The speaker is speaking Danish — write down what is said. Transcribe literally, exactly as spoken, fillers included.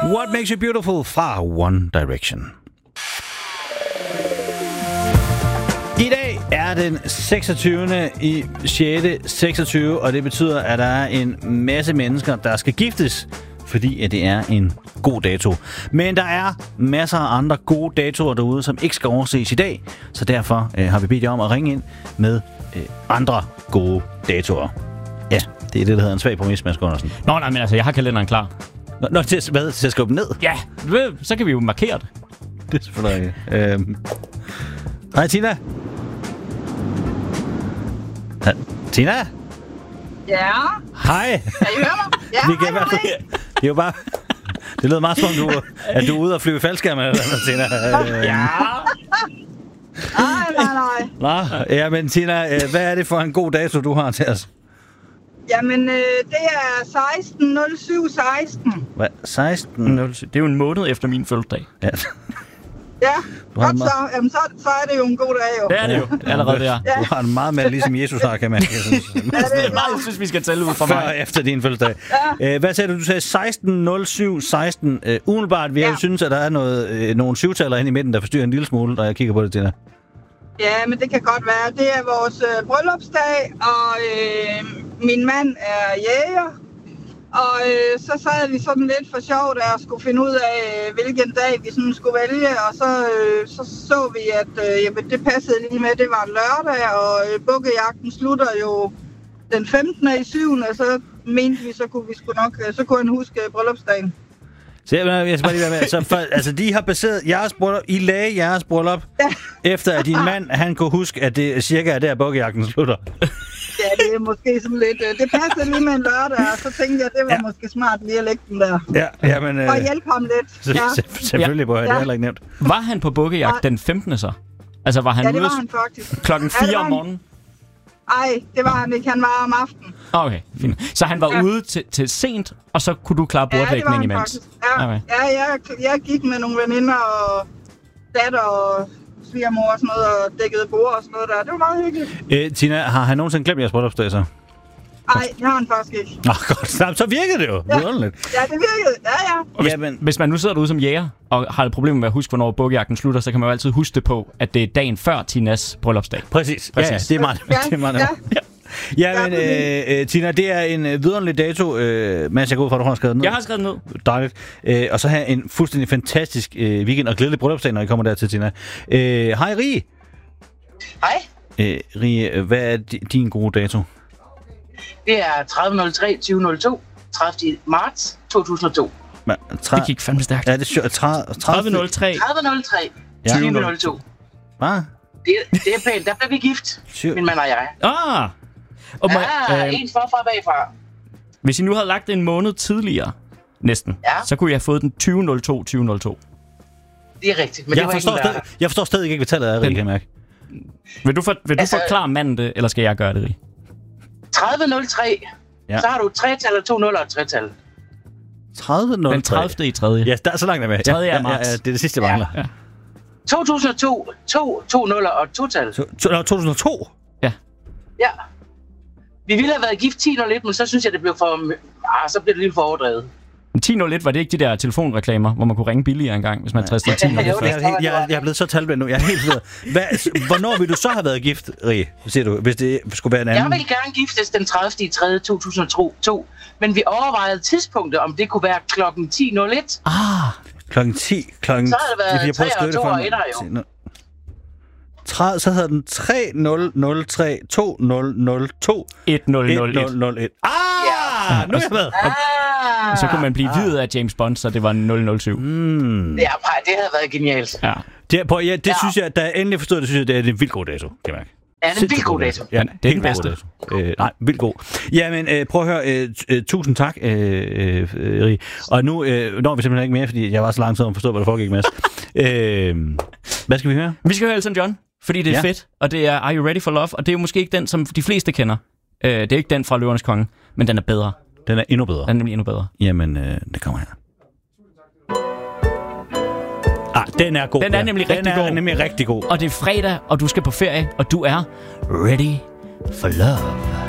What Makes You Beautiful fra One Direction. I dag er den seksogtyvende i sjette seksogtyve, og det betyder, at der er en masse mennesker, der skal giftes, fordi at det er en god dato. Men der er masser af andre gode datoer derude, som ikke skal overses i dag, så derfor øh, har vi bedt jer om at ringe ind med øh, andre gode datoer. Ja, det er det, der hedder en svag præmis, Mads Gundersen. Nå, nej, men altså, jeg har kalenderen klar. Nå, nå til, hvad, til at skubbe ned? Ja, så kan vi jo markere det. Det er selvfølgelig ikke. Øhm. Hej, Tina. Ha, Tina? Ja? Hej. Kan I høre mig? Ja, vi kan hej, hej. Det er jo bare... Det lyder meget som om, du, at du er ude og flyve i faldskærm eller noget, Tina. Ja. Nej, nej, nej. Nå, ja, men Tina, hvad er det for en god dato, du har til os? Jamen, øh, det er seksten nul syv seksten. Hvad? seksten nul syv? Det er jo en måned efter min fødselsdag. Ja. Ja, godt så. Jamen, så, så er det jo en god dag, jo. Det er det jo, allerede der. Ja. Du har en meget mere ligesom Jesus har, kan man. Jeg synes, Ja, det er Nej, jeg synes, vi skal tælle ud fra før mig. efter din fødselsdag. Ja. Hvad sagde du? Du sagde seksten nul syv seksten. Uh, umiddelbart vil jeg ja. synes, at der er noget, uh, nogle syvtaller inde i midten, der forstyrrer en lille smule, når jeg kigger på det, Tina. Ja, men det kan godt være. Det er vores øh, bryllupsdag, og øh, min mand er jæger. Og øh, så sad vi sådan lidt for sjov, der skulle finde ud af, hvilken dag vi sådan skulle vælge. Og så øh, så, så vi, at øh, jamen, det passede lige med, det var en lørdag, og øh, bukkejagten slutter jo den femtende i syvende Og så mente vi, så kunne vi sgu nok, så kunne han huske bryllupsdagen. Så jeg, jeg skal bare lige være med. Så for, altså, de har baseret jeres bryllup, I lagde jeres bryllup, ja. Efter at din mand, han kunne huske, at det cirka er der, bukkejagten slutter. Ja, det er måske sådan lidt... Det passer lige med en lørdag, og så tænkte jeg, det var ja. måske smart lige at lægge den der. Ja, ja men... Øh, og hjælpe ham lidt. Så, ja. Selvfølgelig, Bøje, ja. Det er heller ikke nemt. Var han på bukkejagt den femtende så? Altså, var han ja, det ude var han faktisk. klokken fire ja, om morgenen? Nej, det var han ikke. Han var om aftenen. Okay, fint. Så han var ja. ude til, til sent, og så kunne du klare bordlægning ja, imens? Ja, okay. ja jeg, jeg gik med nogle veninder og datter og svigermor og sådan noget, og dækkede bord og sådan noget der. Det var meget hyggeligt. Æ, Tina, har han nogensinde glemt jeres bryllupsdag så? Nej, det har han faktisk ikke. Nå, godt. Så virkede det jo. Ja, ja det virkede. Ja, ja. Og hvis, ja, men... hvis man nu sidder derude som jæger og har et problem med at huske, hvornår bukkejagten slutter, så kan man jo altid huske det på, at det er dagen før Tinas bryllupsdag. Præcis. Præcis. Ja, det er meget. Ja, det er meget ja. ja. Ja, men øh, øh, Tina, det er en øh, vidunderlig dato, øh, mens jeg går ud fra, at du har skrevet ned. Jeg har skrevet ned. Dejligt. Øh, og så have en fuldstændig fantastisk øh, weekend og glædelig bryllupsdag, når I kommer der til, Tina. Øh, hej, Rie. Hej. Øh, Rie, hvad er din gode dato? Det er tredive nul tre tyve nul to, tredivte marts to tusind og to. Man, tre... Det gik fandme stærkt. Ja, det er sjovt. tredive nul tre tredive nul tre tyve nul to. Hvad? Det, det er pænt. Der blev vi gift, Syv. min mand og jeg. Ah! Og må, ja, øh, ens forfra bagfra. Hvis I nu havde lagt det en måned tidligere, næsten, ja. så kunne jeg have fået den tyve nul to tyve nul to. Det er rigtigt, men jeg det var forstår ikke stadig, Jeg forstår stadig ikke, hvad tallet er, Rie, kan jeg mærke. Vil du, for, vil altså, du forklare manden det, eller skal jeg gøre det, Rie? tredive nul tre, ja. Så har du tre tal og to nuller og tre tal. tredive nul tre. Den tredivte i tredje. Ja, der er så langt der med. tredje ja, af marts. Ja, ja, det er det sidste, jeg mangler. Ja. to tusind og to, to, to nuller og to tal. To, to, no, to tusind og to? Ja. Ja. Vi ville have været gift ti nul et, men så synes jeg, det blev for... Ah, så blev det lidt for overdrevet. ti nul et, var det ikke de der telefonreklamer, hvor man kunne ringe billigere engang, hvis man tristede ti nul et? Jo, det jeg, jeg, jeg, jeg er blevet så talblind nu. Jeg er helt ved. Hvad, hvornår vil du så have været gift, Rie, siger du, hvis det skulle være en anden? Jeg ville gerne giftes den tredivte i tredje to tusind og to, men vi overvejede tidspunktet, om det kunne være klokken ti nul et. Ah, klokken ti, klokken... Så har det været tre og to og etter jo. Tre, så hedder den tre nul nul tre to nul nul to et nul nul et. Ah, ja. Nu er jeg med. Ah. Så kunne man blive videt af James Bond, så det var nul nul syv. Mm. Ja, det havde været genialt. Ja. Det, på, ja, det ja. synes jeg, da jeg endelig forstod det, synes jeg, det er en vildt god dato, kan jeg mærke. Ja, det er en vildt god dato. Ja, det er den bedste. Øh, nej, vildt god. Jamen, øh, prøv at høre. Øh, øh, tusind tak, øh, øh, Rie. Og nu øh, når vi simpelthen ikke mere, fordi jeg var så lang tid om at forstå, hvad der foregik med os. øh, hvad skal vi høre? Vi skal høre Elton John, fordi det er ja. fedt, og det er Are You Ready for Love? Og det er jo måske ikke den, som de fleste kender. Øh, det er ikke den fra Løvernes Konge, men den er bedre. Den er endnu bedre. Den er nemlig endnu bedre. Jamen, øh, det kommer her. Ah, den er god. Den er nemlig den rigtig er god. nemlig rigtig god. Og det er fredag, og du skal på ferie, og du er ready for love.